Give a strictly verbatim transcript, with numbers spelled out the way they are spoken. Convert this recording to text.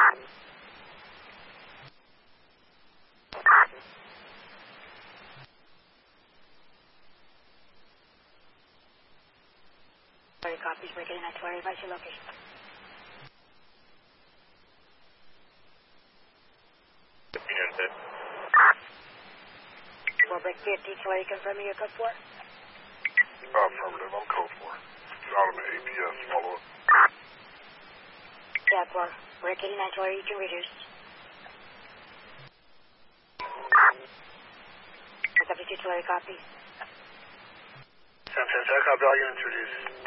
Copies, we're getting that to our advice your location. Well, break fifty, Tulare, confirming your code four? Affirmative, I'm code four. Out on the A P S, follow up. Yeah, four. We're at eighty-nine, Tulare, you can reduce. seventy-two, Tulare, copy. San Francisco, copy, all units reduced.